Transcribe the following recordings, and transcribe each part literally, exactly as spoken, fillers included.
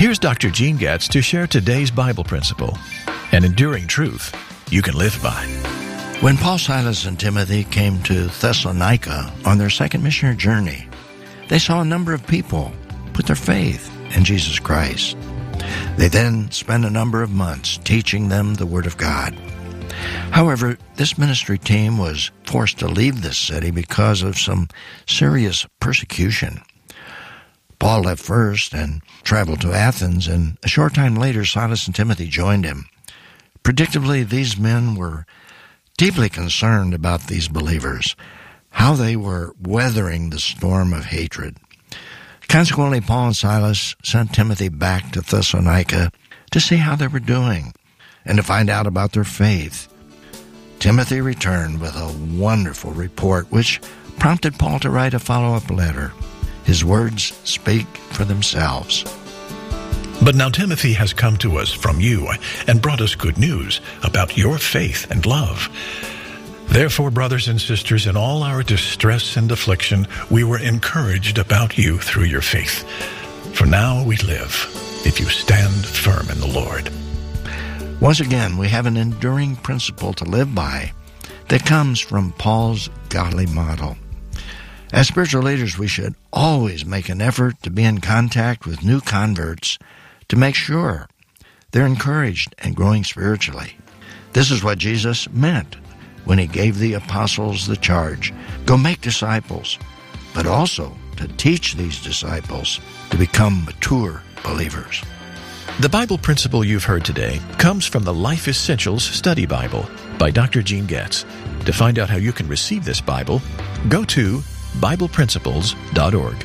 Here's Doctor Gene Gatz to share today's Bible principle, an enduring truth you can live by. When Paul, Silas, and Timothy came to Thessalonica on their second missionary journey, they saw a number of people put their faith in Jesus Christ. They then spent a number of months teaching them the Word of God. However, this ministry team was forced to leave this city because of some serious persecution. Paul left first and traveled to Athens, and a short time later, Silas and Timothy joined him. Predictably, these men were deeply concerned about these believers, how they were weathering the storm of hatred. Consequently, Paul and Silas sent Timothy back to Thessalonica to see how they were doing and to find out about their faith. Timothy returned with a wonderful report, which prompted Paul to write a follow-up letter. His words speak for themselves. But now Timothy has come to us from you and brought us good news about your faith and love. Therefore, brothers and sisters, in all our distress and affliction, we were encouraged about you through your faith. For now we live, if you stand firm in the Lord. Once again, we have an enduring principle to live by that comes from Paul's godly model. As spiritual leaders, we should always make an effort to be in contact with new converts to make sure they're encouraged and growing spiritually. This is what Jesus meant when he gave the apostles the charge, go make disciples, but also to teach these disciples to become mature believers. The Bible principle you've heard today comes from the Life Essentials Study Bible by Doctor Gene Gatz. To find out how you can receive this Bible, go to Bible Principles dot org.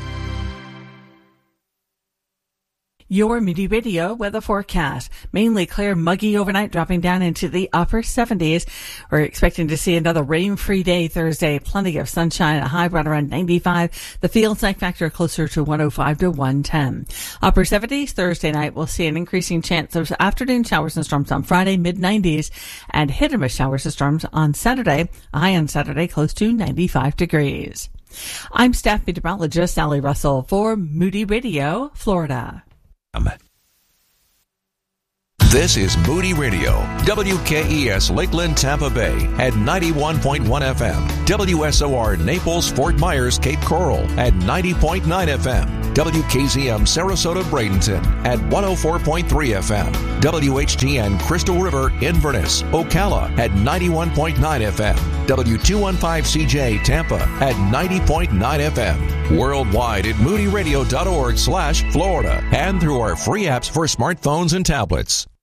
Your Moody Radio weather forecast. Mainly clear, muggy overnight, dropping down into the upper seventies. We're expecting to see another rain-free day Thursday. Plenty of sunshine, a high right around ninety-five. The field site factor closer to one oh five to one ten. Upper seventies Thursday night. We'll see an increasing chance of afternoon showers and storms on Friday, mid nineties. And hit and miss showers and storms on Saturday. A high on Saturday close to ninety-five degrees. I'm staff meteorologist Sally Russell for Moody Radio, Florida. This is Moody Radio, W K E S Lakeland, Tampa Bay at ninety-one point one F M, W S O R Naples, Fort Myers, Cape Coral at ninety point nine F M, W K Z M Sarasota, Bradenton at one oh four point three F M, W H T N Crystal River, Inverness, Ocala at ninety-one point nine F M, W two fifteen C J Tampa at ninety point nine F M, worldwide at moody radio dot org slash Florida and through our free apps for smartphones and tablets.